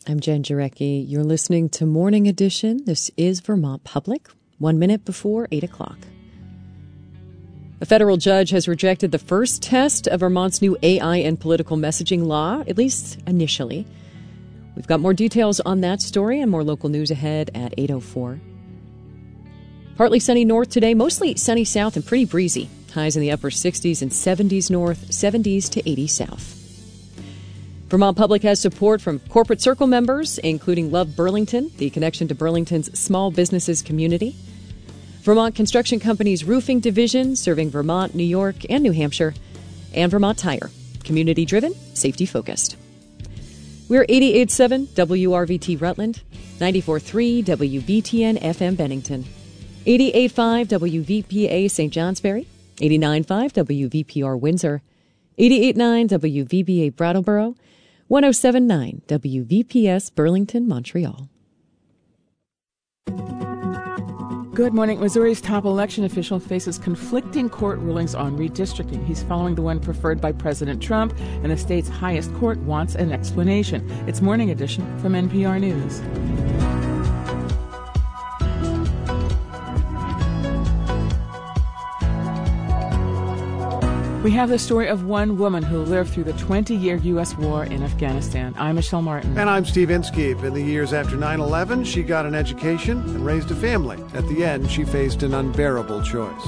I'm Jen Jarecki. You're listening to Morning Edition. This is Vermont Public, 1 minute before 8 o'clock. A federal judge has rejected the first test of Vermont's new AI and political messaging law, at least initially. We've got more details on that story and more local news ahead at 8:04. Partly sunny north today, mostly sunny south and pretty breezy. Highs in the upper 60s and 70s north, 70s to 80 south. Vermont Public has support from Corporate Circle members, including Love Burlington, the connection to Burlington's small businesses community. Vermont Construction Company's roofing division, serving Vermont, New York, and New Hampshire. And Vermont Tire, community-driven, safety-focused. We're 88.7 WRVT Rutland, 94.3 WBTN FM Bennington, 88.5 WVPA St. Johnsbury, 89.5 WVPR Windsor, 88.9 WVBA Brattleboro, 107.9 WVPS Burlington, Montreal. Good morning. Missouri's top election official faces conflicting court rulings on redistricting. He's following the one preferred by President Trump, and the state's highest court wants an explanation. It's Morning Edition from NPR News. We have the story of one woman who lived through the 20-year U.S. war in Afghanistan. I'm Michelle Martin. And I'm Steve Inskeep. In the years after 9/11, she got an education and raised a family. At the end, she faced an unbearable choice.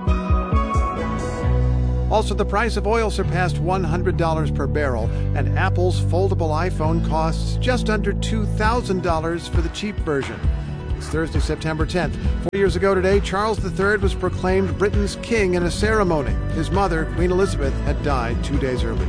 Also, the price of oil surpassed $100 per barrel, and Apple's foldable iPhone costs just under $2,000 for the cheap version. It's Thursday, September 10th. 4 years ago today, Charles III was proclaimed Britain's king in a ceremony. His mother, Queen Elizabeth, had died 2 days earlier.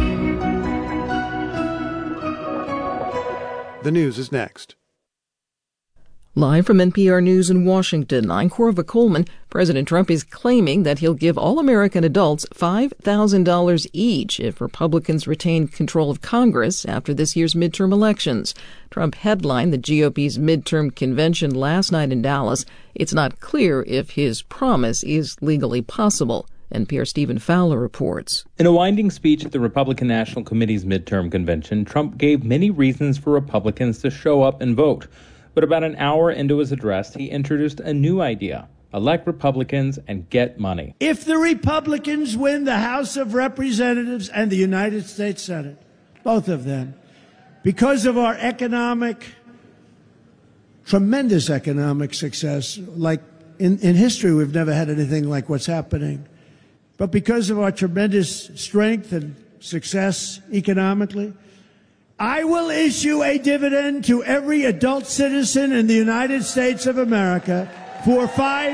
The news is next. Live from NPR News in Washington, I'm Corva Coleman. President Trump is claiming that he'll give all American adults $5,000 each if Republicans retain control of Congress after this year's midterm elections. Trump headlined the GOP's midterm convention last night in Dallas. It's not clear if his promise is legally possible. NPR's Stephen Fowler reports. In a winding speech at the Republican National Committee's midterm convention, Trump gave many reasons for Republicans to show up and vote. But about an hour into his address, he introduced a new idea: elect Republicans and get money. If the Republicans win the House of Representatives and the United States Senate, both of them, because of our tremendous economic success, like in history, we've never had anything like what's happening. But because of our tremendous strength and success economically, I will issue a dividend to every adult citizen in the United States of America for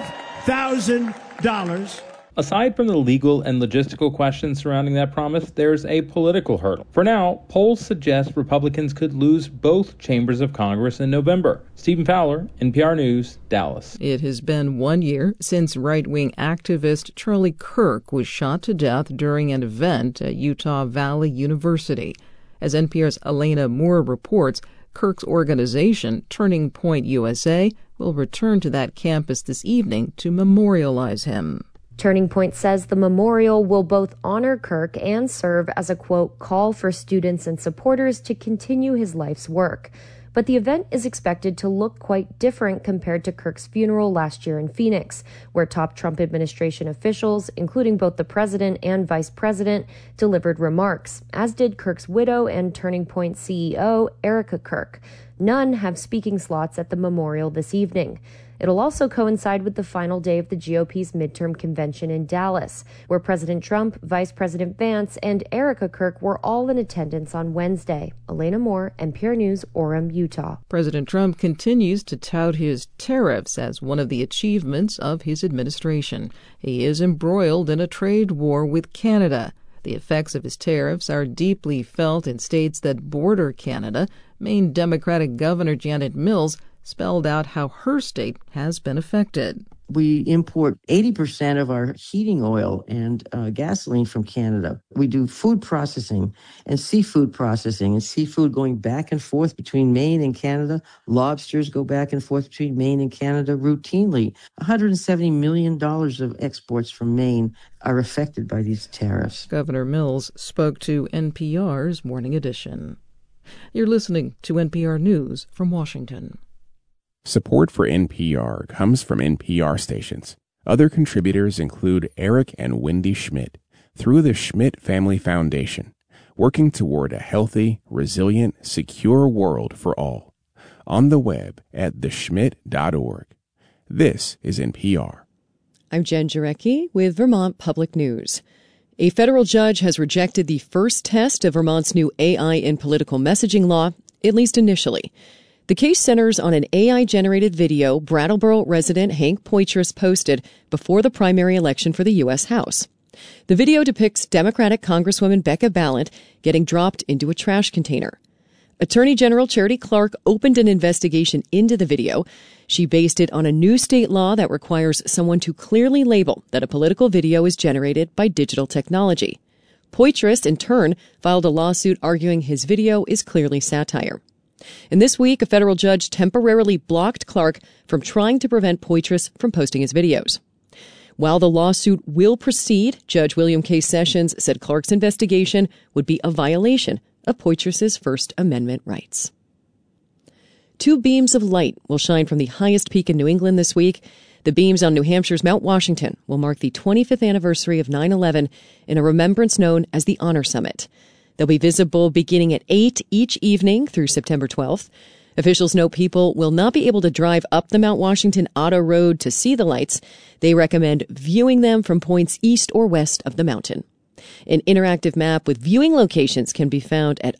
$5,000. Aside from the legal and logistical questions surrounding that promise, there's a political hurdle. For now, polls suggest Republicans could lose both chambers of Congress in November. Stephen Fowler, NPR News, Dallas. It has been 1 year since right-wing activist Charlie Kirk was shot to death during an event at Utah Valley University. As NPR's Elena Moore reports, Kirk's organization, Turning Point USA, will return to that campus this evening to memorialize him. Turning Point says the memorial will both honor Kirk and serve as a, quote, call for students and supporters to continue his life's work. But the event is expected to look quite different compared to Kirk's funeral last year in Phoenix, where top Trump administration officials, including both the president and vice president, delivered remarks, as did Kirk's widow and Turning Point CEO, Erica Kirk. None have speaking slots at the memorial this evening. It'll also coincide with the final day of the GOP's midterm convention in Dallas, where President Trump, Vice President Vance, and Erica Kirk were all in attendance on Wednesday. Elena Moore, NPR News, Orem, Utah. President Trump continues to tout his tariffs as one of the achievements of his administration. He is embroiled in a trade war with Canada. The effects of his tariffs are deeply felt in states that border Canada. Maine Democratic Governor Janet Mills spelled out how her state has been affected. We import 80% of our heating oil and gasoline from Canada. We do food processing and seafood going back and forth between Maine and Canada. Lobsters go back and forth between Maine and Canada routinely. $170 million of exports from Maine are affected by these tariffs. Governor Mills spoke to NPR's Morning Edition. You're listening to NPR News from Washington. Support for NPR comes from NPR stations. Other contributors include Eric and Wendy Schmidt through the Schmidt Family Foundation, working toward a healthy, resilient, secure world for all. On the web at theschmidt.org. This is NPR. I'm Jen Jarecki with Vermont Public News. A federal judge has rejected the first test of Vermont's new AI in political messaging law, at least initially. The case centers on an AI-generated video Brattleboro resident Hank Poitras posted before the primary election for the U.S. House. The video depicts Democratic Congresswoman Becca Balint getting dropped into a trash container. Attorney General Charity Clark opened an investigation into the video. She based it on a new state law that requires someone to clearly label that a political video is generated by digital technology. Poitras, in turn, filed a lawsuit arguing his video is clearly satire. And this week, a federal judge temporarily blocked Clark from trying to prevent Poitras from posting his videos. While the lawsuit will proceed, Judge William K. Sessions said Clark's investigation would be a violation of Poitras' First Amendment rights. 2 beams of light will shine from the highest peak in New England this week. The beams on New Hampshire's Mount Washington will mark the 25th anniversary of 9/11 in a remembrance known as the Honor Summit. They'll be visible beginning at 8 each evening through September 12th. Officials note people will not be able to drive up the Mount Washington Auto Road to see the lights. They recommend viewing them from points east or west of the mountain. An interactive map with viewing locations can be found at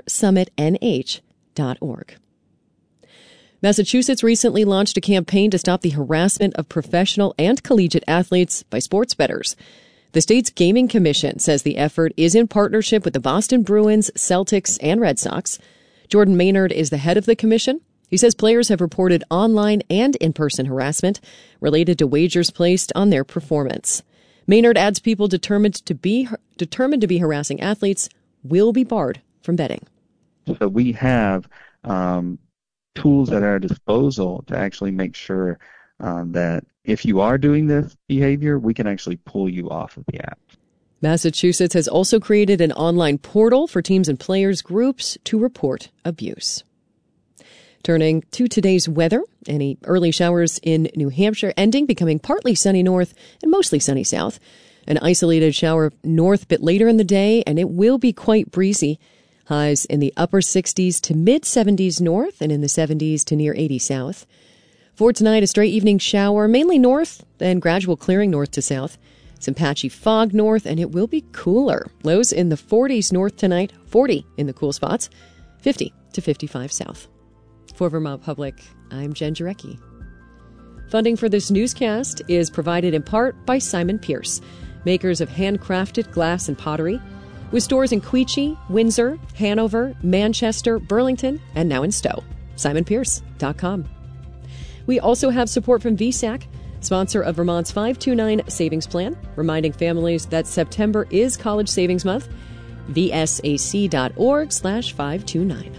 honorsummitnh.org. Massachusetts recently launched a campaign to stop the harassment of professional and collegiate athletes by sports bettors. The state's Gaming Commission says the effort is in partnership with the Boston Bruins, Celtics, and Red Sox. Jordan Maynard is the head of the commission. He says players have reported online and in-person harassment related to wagers placed on their performance. Maynard adds people determined to be harassing athletes will be barred from betting. So we have tools at our disposal to actually make sure that if you are doing this behavior, we can actually pull you off of the app. Massachusetts has also created an online portal for teams and players groups to report abuse. Turning to today's weather, any early showers in New Hampshire ending, becoming partly sunny north and mostly sunny south. An isolated shower north a bit later in the day, and it will be quite breezy. Highs in the upper 60s to mid-70s north and in the 70s to near 80 south. For tonight, a stray evening shower, mainly north, then gradual clearing north to south. Some patchy fog north, and it will be cooler. Lows in the 40s north tonight, 40 in the cool spots, 50 to 55 south. For Vermont Public, I'm Jen Jarecki. Funding for this newscast is provided in part by Simon Pierce, makers of handcrafted glass and pottery, with stores in Queechee, Windsor, Hanover, Manchester, Burlington, and now in Stowe. SimonPierce.com. We also have support from VSAC, sponsor of Vermont's 529 Savings Plan, reminding families that September is College Savings Month. VSAC.org/529.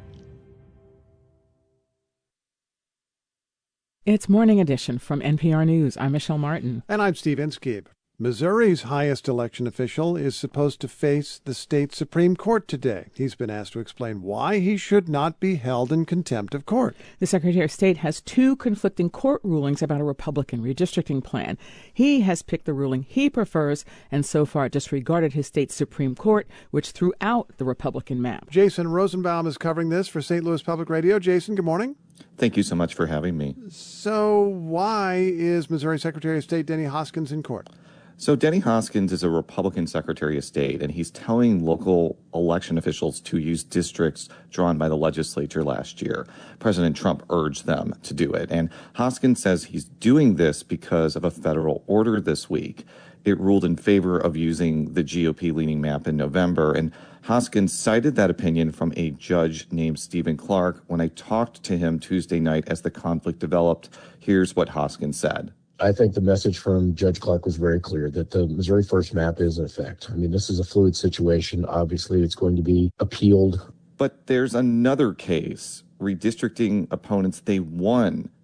It's Morning Edition from NPR News. I'm Michelle Martin. And I'm Steve Inskeep. Missouri's highest election official is supposed to face the state Supreme Court today. He's been asked to explain why he should not be held in contempt of court. The Secretary of State has 2 conflicting court rulings about a Republican redistricting plan. He has picked the ruling he prefers and so far disregarded his state's Supreme Court, which threw out the Republican map. Jason Rosenbaum is covering this for St. Louis Public Radio. Jason, good morning. Thank you so much for having me. So why is Missouri Secretary of State Denny Hoskins in court? So Denny Hoskins is a Republican Secretary of State, and he's telling local election officials to use districts drawn by the legislature last year. President Trump urged them to do it, and Hoskins says he's doing this because of a federal order this week. It ruled in favor of using the GOP-leaning map in November, and Hoskins cited that opinion from a judge named Stephen Clark. When I talked to him Tuesday night as the conflict developed, here's what Hoskins said. I think the message from Judge Clark was very clear that the Missouri First map is in effect. I mean, this is a fluid situation. Obviously, it's going to be appealed. But there's another case. Redistricting opponents, they won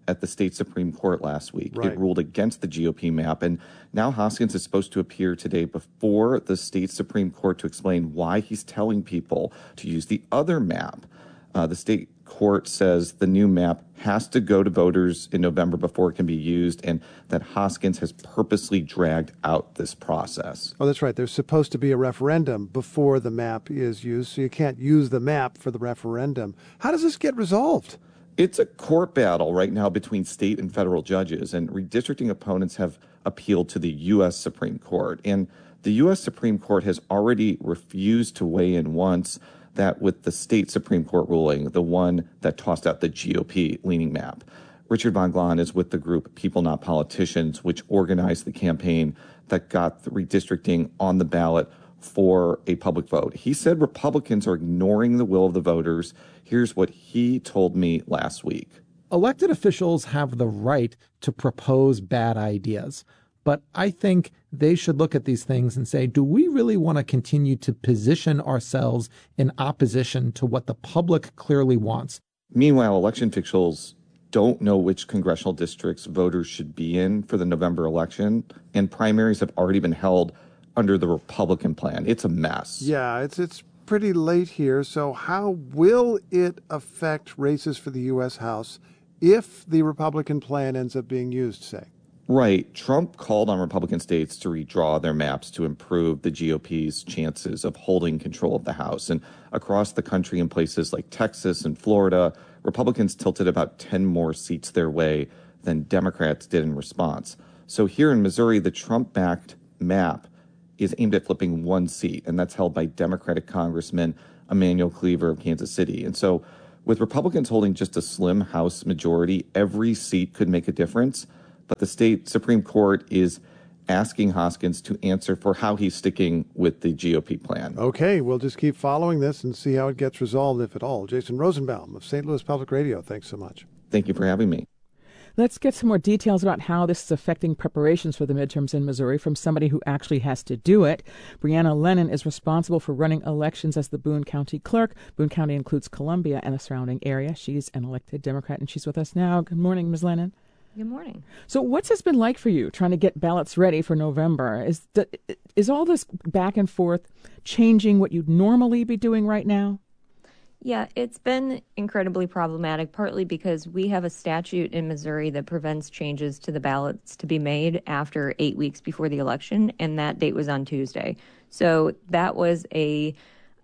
at the state Supreme Court last week. Right. It ruled against the GOP map, and now Hoskins is supposed to appear today before the state Supreme Court to explain why he's telling people to use the other map. The state court says the new map has to go to voters in November before it can be used, and that Hoskins has purposely dragged out this process. Oh, that's right. There's supposed to be a referendum before the map is used, so you can't use the map for the referendum. How does this get resolved? It's a court battle right now between state and federal judges, and redistricting opponents have appealed to the U.S. Supreme Court. And the U.S. Supreme Court has already refused to weigh in once, that with the state Supreme Court ruling, the one that tossed out the GOP-leaning map. Richard Von Glahn is with the group People Not Politicians, which organized the campaign that got the redistricting on the ballot for a public vote. He said Republicans are ignoring the will of the voters. Here's what he told me last week. Elected officials have the right to propose bad ideas, but I think they should look at these things and say, do we really want to continue to position ourselves in opposition to what the public clearly wants? Meanwhile, election officials don't know which congressional districts voters should be in for the November election, and primaries have already been held under the Republican plan. It's a mess. Yeah, it's pretty late here. So how will it affect races for the U.S. House if the Republican plan ends up being used, say? Right. Trump called on Republican states to redraw their maps to improve the GOP's chances of holding control of the House. And across the country in places like Texas and Florida, Republicans tilted about 10 more seats their way than Democrats did in response. So here in Missouri, the Trump-backed map is aimed at flipping one seat, and that's held by Democratic Congressman Emanuel Cleaver of Kansas City. And so with Republicans holding just a slim House majority, every seat could make a difference. But the state Supreme Court is asking Hoskins to answer for how he's sticking with the GOP plan. Okay, we'll just keep following this and see how it gets resolved, if at all. Jason Rosenbaum of St. Louis Public Radio, thanks so much. Thank you for having me. Let's get some more details about how this is affecting preparations for the midterms in Missouri from somebody who actually has to do it. Brianna Lennon is responsible for running elections as the Boone County clerk. Boone County includes Columbia and the surrounding area. She's an elected Democrat, and she's with us now. Good morning, Ms. Lennon. Good morning. So what's this been like for you, trying to get ballots ready for November? Is all this back and forth changing what you'd normally be doing right now? Yeah, it's been incredibly problematic, partly because we have a statute in Missouri that prevents changes to the ballots to be made after 8 weeks before the election, and that date was on Tuesday. So that was a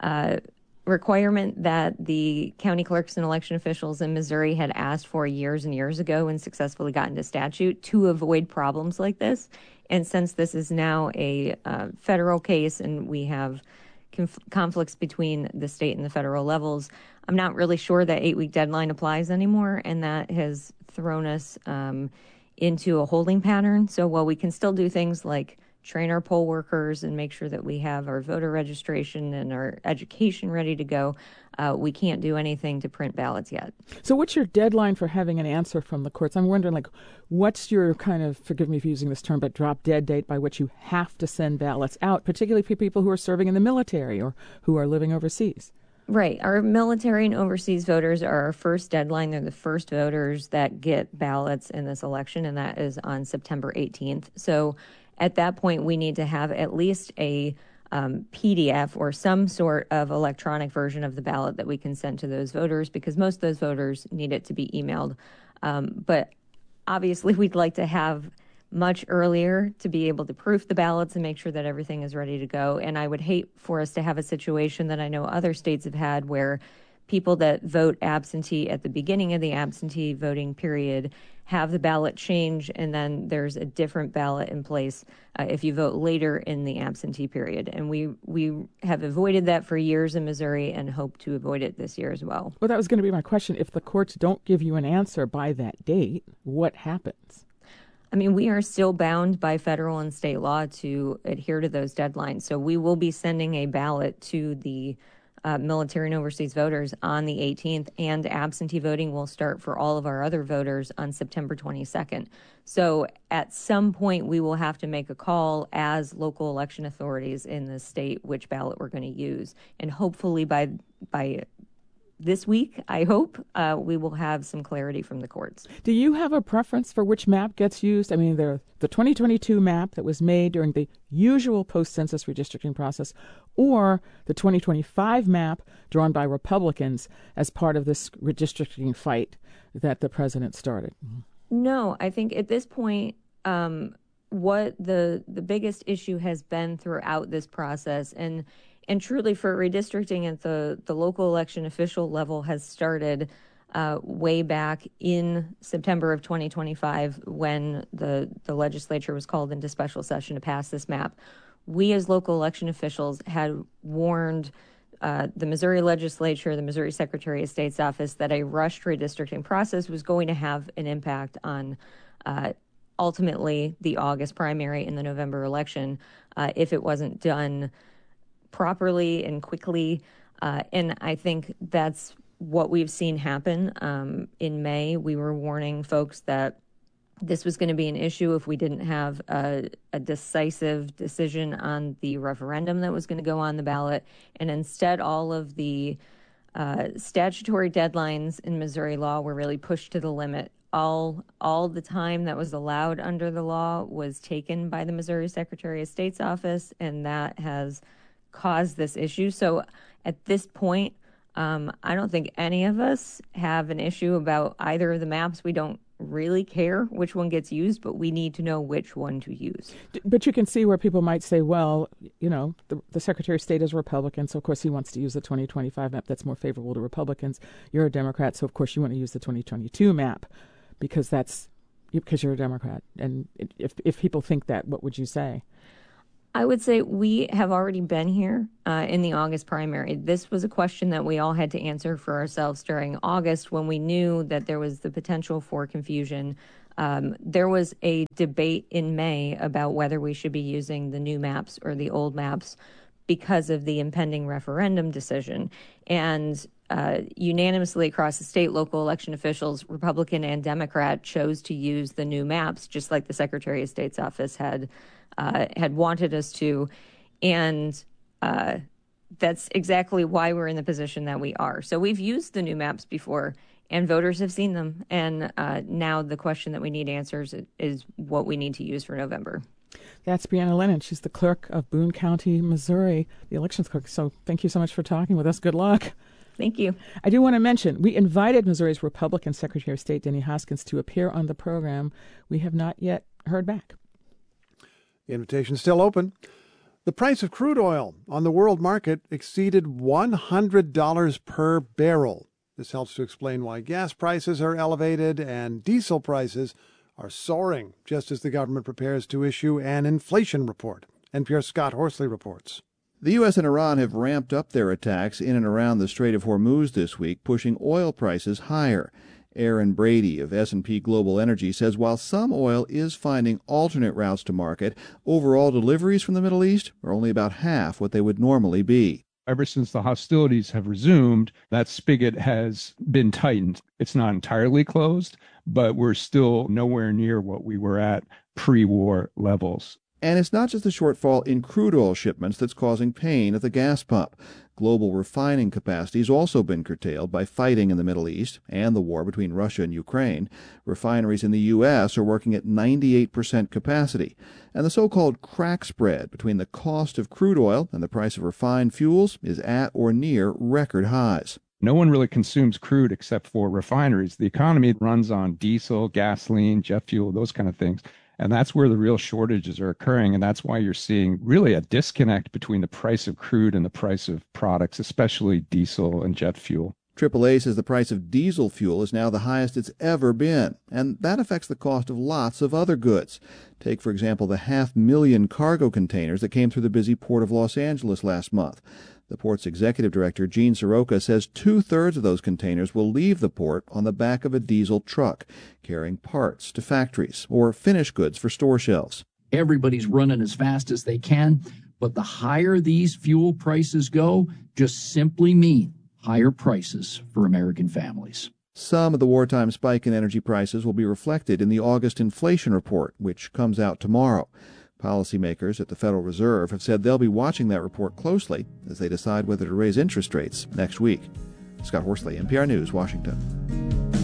requirement that the county clerks and election officials in Missouri had asked for years and years ago and successfully got into statute to avoid problems like this. And since this is now a federal case and we have conflicts between the state and the federal levels, I'm not really sure that 8-week deadline applies anymore, and that has thrown us into a holding pattern. So while we can still do things like train our poll workers and make sure that we have our voter registration and our education ready to go, we can't do anything to print ballots yet. So what's your deadline for having an answer from the courts? I'm wondering, what's your kind of, forgive me for using this term, but drop dead date by which you have to send ballots out, particularly for people who are serving in the military or who are living overseas? Right. Our military and overseas voters are our first deadline. They're the first voters that get ballots in this election, and that is on September 18th. So at that point, we need to have at least a PDF or some sort of electronic version of the ballot that we can send to those voters, because most of those voters need it to be emailed. But obviously, we'd like to have much earlier to be able to proof the ballots and make sure that everything is ready to go. And I would hate for us to have a situation that I know other states have had where people that vote absentee at the beginning of the absentee voting period have the ballot change, and then there's a different ballot in place if you vote later in the absentee period. And we have avoided that for years in Missouri and hope to avoid it this year as well. Well, that was going to be my question. If the courts don't give you an answer by that date, what happens? I mean, we are still bound by federal and state law to adhere to those deadlines. So we will be sending a ballot to the military and overseas voters on the 18th, and absentee voting will start for all of our other voters on September 22nd. So at some point, we will have to make a call as local election authorities in the state which ballot we're going to use. And hopefully by this week, I hope, we will have some clarity from the courts. Do you have a preference for which map gets used? I mean, the 2022 map that was made during the usual post-census redistricting process, or the 2025 map drawn by Republicans as part of this redistricting fight that the president started? No, I think at this point, what the biggest issue has been throughout this process, and truly for redistricting at the local election official level, has started way back in September of 2025 when the legislature was called into special session to pass this map. We as local election officials had warned the Missouri legislature, the Missouri Secretary of State's office, that a rushed redistricting process was going to have an impact on ultimately the August primary and the November election if it wasn't done properly and quickly. And I think that's what we've seen happen. In May, we were warning folks that this was going to be an issue if we didn't have a decisive decision on the referendum that was going to go on the ballot. And instead, all of the statutory deadlines in Missouri law were really pushed to the limit. All the time that was allowed under the law was taken by the Missouri Secretary of State's office, and that has caused this issue. So at this point, I don't think any of us have an issue about either of the maps. We don't really care which one gets used, but we need to know which one to use. But you can see where people might say, well, you know, the Secretary of State is a Republican, so of course he wants to use the 2025 map that's more favorable to Republicans. You're a Democrat, so of course you want to use the 2022 map because you're a Democrat. And if people think that, what would you say? I would say we have already been here in the August primary. This was a question that we all had to answer for ourselves during August when we knew that there was the potential for confusion. There was a debate in May about whether we should be using the new maps or the old maps because of the impending referendum decision. And unanimously across the state, local election officials, Republican and Democrat, chose to use the new maps, just like the Secretary of State's office had wanted us to. And that's exactly why we're in the position that we are. So we've used the new maps before, and voters have seen them. And now the question that we need answers is what we need to use for November. That's Brianna Lennon. She's the clerk of Boone County, Missouri, the elections clerk. So thank you so much for talking with us. Good luck. Thank you. I do want to mention, we invited Missouri's Republican Secretary of State, Denny Hoskins, to appear on the program. We have not yet heard back. The invitation's still open. The price of crude oil on the world market exceeded $100 per barrel. This helps to explain why gas prices are elevated and diesel prices are soaring, just as the government prepares to issue an inflation report. NPR's Scott Horsley reports. The U.S. and Iran have ramped up their attacks in and around the Strait of Hormuz this week, pushing oil prices higher. Aaron Brady of S&P Global Energy says while some oil is finding alternate routes to market, overall deliveries from the Middle East are only about half what they would normally be. Ever since the hostilities have resumed, that spigot has been tightened. It's not entirely closed, but we're still nowhere near what we were at pre-war levels. And it's not just the shortfall in crude oil shipments that's causing pain at the gas pump. Global refining capacity has also been curtailed by fighting in the Middle East and the war between Russia and Ukraine. Refineries in the U.S. are working at 98% capacity. And the so-called crack spread between the cost of crude oil and the price of refined fuels is at or near record highs. No one really consumes crude except for refineries. The economy runs on diesel, gasoline, jet fuel, those kind of things. And that's where the real shortages are occurring. And that's why you're seeing really a disconnect between the price of crude and the price of products, especially diesel and jet fuel. AAA says the price of diesel fuel is now the highest it's ever been, and that affects the cost of lots of other goods. Take, for example, the 500,000 cargo containers that came through the busy port of Los Angeles last month. The port's executive director, Gene Soroka, says 2/3 of those containers will leave the port on the back of a diesel truck, carrying parts to factories or finished goods for store shelves. Everybody's running as fast as they can, but the higher these fuel prices go, just simply mean higher prices for American families. Some of the wartime spike in energy prices will be reflected in the August inflation report, which comes out tomorrow. Policymakers at the Federal Reserve have said they'll be watching that report closely as they decide whether to raise interest rates next week. Scott Horsley, NPR News, Washington.